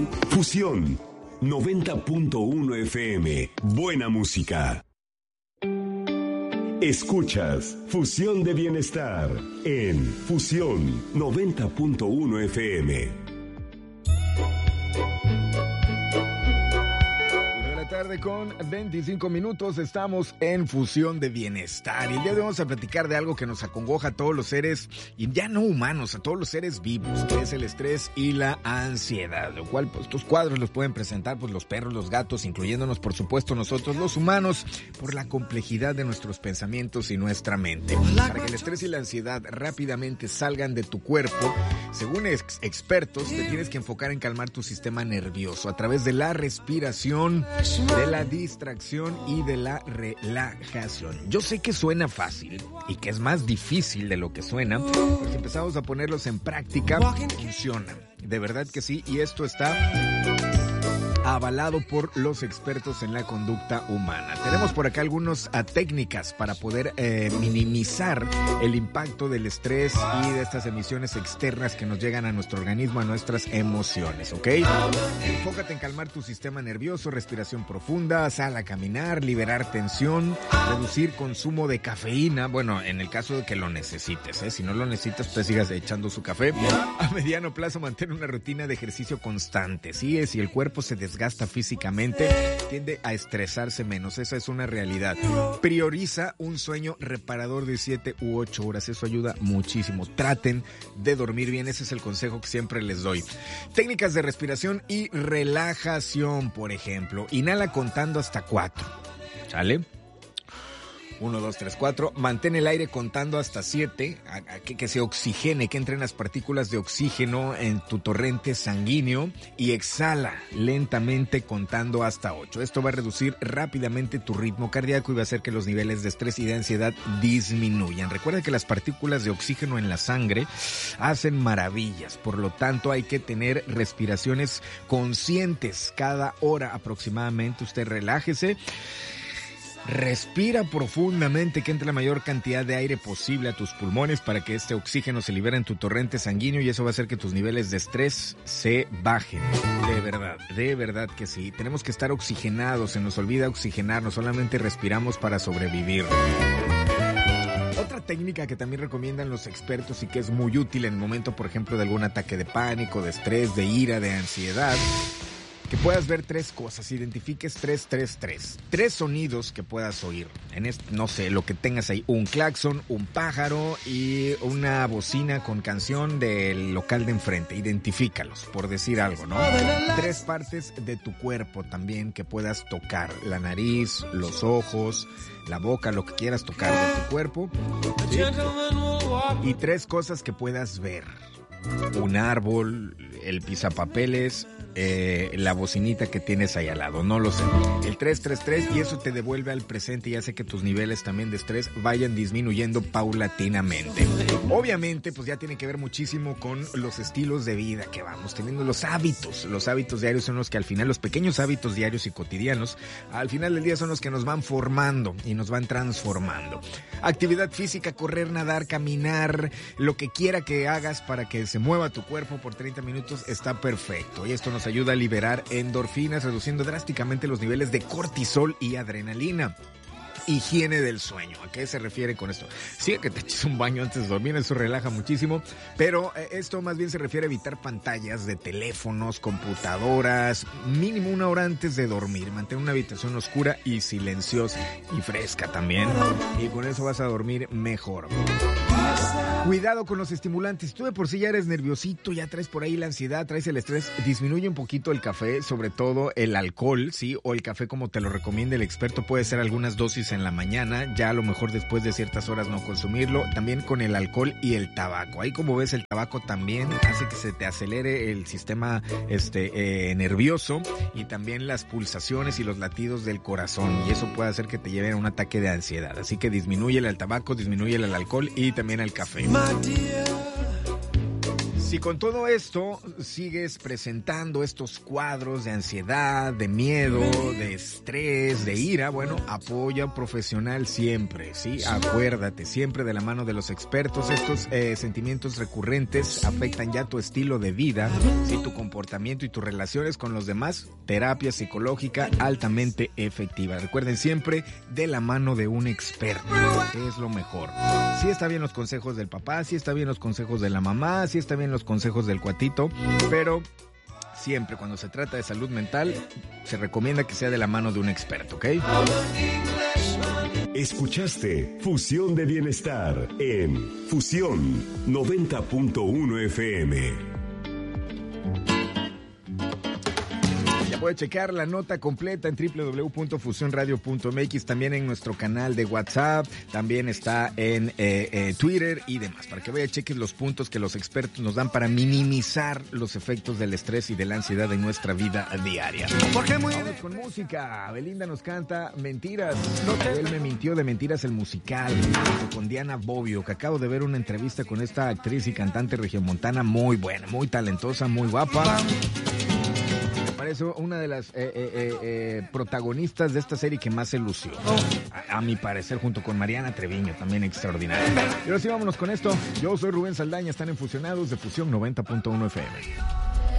Fusión 90.1 FM. Buena música. Escuchas Fusión de Bienestar en Fusión 90.1 FM. Tarde con 25 minutos, estamos en Fusión de Bienestar y el día de hoy vamos a platicar de algo que nos acongoja a todos los seres, y ya no humanos, a todos los seres vivos, que es el estrés y la ansiedad, lo cual pues estos cuadros los pueden presentar pues los perros, los gatos, incluyéndonos por supuesto nosotros los humanos, por la complejidad de nuestros pensamientos y nuestra mente. Para que el estrés y la ansiedad rápidamente salgan de tu cuerpo, según expertos, te tienes que enfocar en calmar tu sistema nervioso a través de la respiración, de la distracción y de la relajación. Yo sé que suena fácil y que es más difícil de lo que suena, pero si empezamos a ponerlos en práctica, funcionan. De verdad que sí, y esto está avalado por los expertos en la conducta humana. Tenemos por acá algunas técnicas para poder minimizar el impacto del estrés y de estas emisiones externas que nos llegan a nuestro organismo, a nuestras emociones, ¿ok? Enfócate en calmar tu sistema nervioso, respiración profunda, sal a caminar, liberar tensión, reducir consumo de cafeína, bueno, en el caso de que lo necesites, ¿eh? Si no lo necesitas, pues sigas echando su café. A mediano plazo, mantén una rutina de ejercicio constante, ¿sí? Si el cuerpo se desgasta físicamente, tiende a estresarse menos, esa es una realidad. Prioriza un sueño reparador de 7 u 8 horas, eso ayuda muchísimo. Traten de dormir bien, ese es el consejo que siempre les doy. Técnicas de respiración y relajación, por ejemplo, inhala contando hasta 4, ¿sale? 1, 2, 3, 4. Mantén el aire contando hasta 7, que se oxigene, que entren las partículas de oxígeno en tu torrente sanguíneo, y exhala lentamente contando hasta 8. Esto va a reducir rápidamente tu ritmo cardíaco y va a hacer que los niveles de estrés y de ansiedad disminuyan. Recuerda que las partículas de oxígeno en la sangre hacen maravillas, por lo tanto hay que tener respiraciones conscientes cada hora aproximadamente. Usted relájese. Respira profundamente, que entre la mayor cantidad de aire posible a tus pulmones para que este oxígeno se libere en tu torrente sanguíneo y eso va a hacer que tus niveles de estrés se bajen. De verdad que sí. Tenemos que estar oxigenados, se nos olvida oxigenarnos, solamente respiramos para sobrevivir. Otra técnica que también recomiendan los expertos y que es muy útil en el momento, por ejemplo, de algún ataque de pánico, de estrés, de ira, de ansiedad, que puedas ver 3 cosas, identifiques 3 sonidos que puedas oír. No sé, lo que tengas ahí, un claxon, un pájaro y una bocina con canción del local de enfrente. Identifícalos, por decir algo, ¿no? 3 partes de tu cuerpo también que puedas tocar. La nariz, los ojos, la boca, lo que quieras tocar de tu cuerpo, ¿sí? Y 3 cosas que puedas ver. Un árbol, el pisapapeles, la bocinita que tienes ahí al lado, no lo sé. El 333, y eso te devuelve al presente y hace que tus niveles también de estrés vayan disminuyendo paulatinamente. Obviamente, pues ya tiene que ver muchísimo con los estilos de vida que vamos teniendo, los hábitos. Los hábitos diarios son los que al final, los pequeños hábitos diarios y cotidianos, al final del día son los que nos van formando y nos van transformando. Actividad física, correr, nadar, caminar, lo que quiera que hagas para que se mueva tu cuerpo por 30 minutos está perfecto. Y esto nos ayuda a liberar endorfinas, reduciendo drásticamente los niveles de cortisol y adrenalina. Higiene del sueño. ¿A qué se refiere con esto? Sí, a que te eches un baño antes de dormir, eso relaja muchísimo, pero esto más bien se refiere a evitar pantallas de teléfonos, computadoras, mínimo 1 hora antes de dormir. Mantén una habitación oscura y silenciosa y fresca también, y con eso vas a dormir mejor. Cuidado con los estimulantes. Tú de por sí ya eres nerviosito, ya traes por ahí la ansiedad, traes el estrés. Disminuye un poquito el café, sobre todo el alcohol, ¿sí? O el café como te lo recomienda el experto. Puede ser algunas dosis en la mañana, ya a lo mejor después de ciertas horas no consumirlo. También con el alcohol y el tabaco. Ahí, como ves, el tabaco también hace que se te acelere el sistema nervioso y también las pulsaciones y los latidos del corazón. Y eso puede hacer que te lleve a un ataque de ansiedad. Así que disminúyele al tabaco, disminúyele al alcohol y también al café. Si con todo esto sigues presentando estos cuadros de ansiedad, de miedo, de estrés, de ira, bueno, apoya profesional siempre, ¿sí? Acuérdate, siempre de la mano de los expertos. Estos sentimientos recurrentes afectan ya tu estilo de vida, ¿sí? Tu comportamiento y tus relaciones con los demás. Terapia psicológica altamente efectiva. Recuerden, siempre de la mano de un experto, que es lo mejor. Sí está bien los consejos del papá, sí está bien los consejos de la mamá, sí está bien los consejos del cuatito, pero siempre cuando se trata de salud mental se recomienda que sea de la mano de un experto, ¿ok? Escuchaste Fusión de Bienestar en Fusión 90.1 FM. Puede checar la nota completa en www.fusionradio.mx, también en nuestro canal de WhatsApp, también está en Twitter y demás, para que vaya cheques los puntos que los expertos nos dan para minimizar los efectos del estrés y de la ansiedad en nuestra vida diaria. Vamos con música. Belinda nos canta Mentiras. Él me mintió, de Mentiras el musical, con Diana Bobbio, que acabo de ver una entrevista con esta actriz y cantante regiomontana muy buena, muy talentosa, muy guapa. Parece una de las protagonistas de esta serie que más se lució, a mi parecer, junto con Mariana Treviño, también extraordinaria. Y ahora sí, vámonos con esto. Yo soy Rubén Saldaña, están en Fusionados de Fusión 90.1 FM.